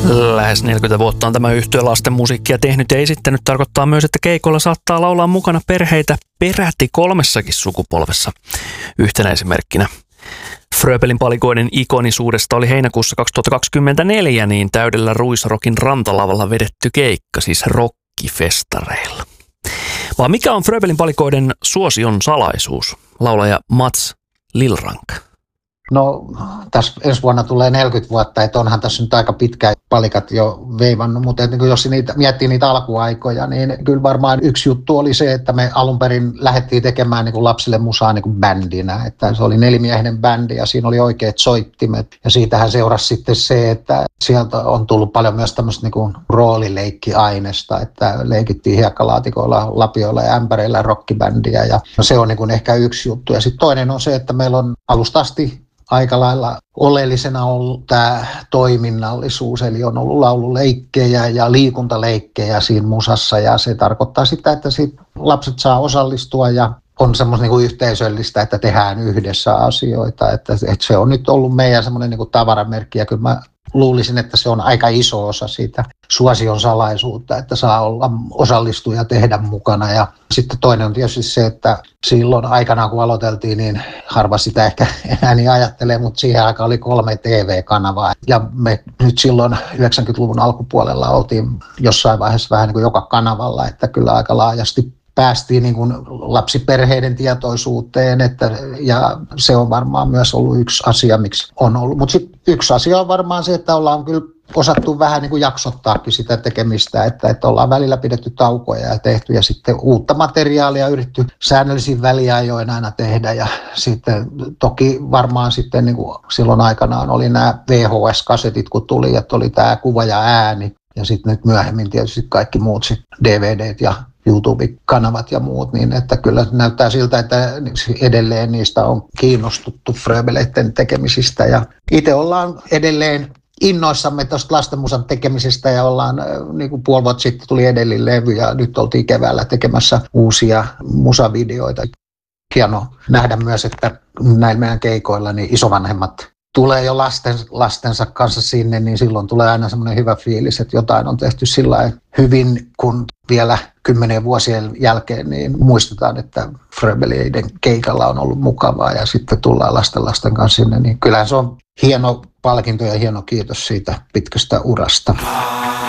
Lähes 40 vuotta on tämä yhtye lasten musiikkia tehnyt ja esittänyt. Tarkoittaa myös, että keikoilla saattaa laulaa mukana perheitä peräti 3 sukupolvessa. Yhtenä esimerkkinä Fröbelin palikoiden ikonisuudesta oli heinäkuussa 2024 niin täydellä Ruisrockin rantalavalla vedetty keikka, siis rockifestareilla. Vaan mikä on Fröbelin palikoiden suosion salaisuus? Laulaja Mats Lillrank. No, tässä ensi vuonna tulee 40 vuotta, että onhan tässä nyt aika pitkään palikat jo veivannut, mutta niin jos miettii niitä alkuaikoja, niin kyllä varmaan yksi juttu oli se, että me alun perin lähdettiin tekemään niin kuin lapsille musaa niin kuin bändinä, että se oli 4-miehinen bändi ja siinä oli oikeat soittimet ja siitähän seurasi sitten se, että sieltä on tullut paljon myös tämmöistä niin kuin roolileikkiainesta, että leikittiin hiekkalaatikoilla, lapioilla ja ämpäreillä rockibändiä ja se on niin kuin ehkä yksi juttu ja sitten toinen on se, että meillä on alusta asti aika lailla oleellisena ollut tämä toiminnallisuus, eli on ollut laululeikkejä ja liikuntaleikkejä siinä musassa, ja se tarkoittaa sitä, että lapset saa osallistua ja on semmoista niin kuin yhteisöllistä, että tehdään yhdessä asioita, että se on nyt ollut meidän semmoinen niin kuin tavaramerkki, ja kyllä mä luulisin, että se on aika iso osa siitä suosion salaisuutta, että saa olla osallistua ja tehdä mukana. Ja sitten toinen on tietysti se, että silloin aikanaan kun aloiteltiin, niin harva sitä ehkä enää niin ajattelee, mutta siihen aikaan oli 3 TV-kanavaa. Ja me nyt silloin 90-luvun alkupuolella oltiin jossain vaiheessa vähän niin kuin joka kanavalla, että kyllä aika laajasti päästiin niin kuin lapsiperheiden tietoisuuteen, ja se on varmaan myös ollut yksi asia, miksi on ollut. Mutta sitten yksi asia on varmaan se, että ollaan kyllä osattu vähän niin kuin jaksottaakin sitä tekemistä, että ollaan välillä pidetty taukoja ja tehty ja sitten uutta materiaalia yritetty säännöllisin väliajoin aina tehdä ja sitten toki varmaan sitten niin kuin silloin aikanaan oli nämä VHS-kasetit kun tuli, että oli tämä kuva ja ääni ja sitten nyt myöhemmin tietysti kaikki muut sitten DVDt ja YouTube-kanavat ja muut, niin että kyllä näyttää siltä, että edelleen niistä on kiinnostuttu Fröbeleiden tekemisistä ja itse ollaan edelleen innoissamme tuosta lastenmusan tekemisestä ja ollaan, niin kuin puoli vuotta sitten tuli Edelin levy ja nyt oltiin keväällä tekemässä uusia musavideoita. Hieno nähdä myös, että näillä meidän keikoilla niin isovanhemmat tulee jo lastensa kanssa sinne, niin silloin tulee aina semmoinen hyvä fiilis, että jotain on tehty sillä hyvin, kun vielä 10 vuosien jälkeen niin muistetaan, että Fröbeleiden keikalla on ollut mukavaa ja sitten tullaan lasten kanssa sinne, niin kyllähän se on hieno palkinto ja hieno kiitos siitä pitkästä urasta.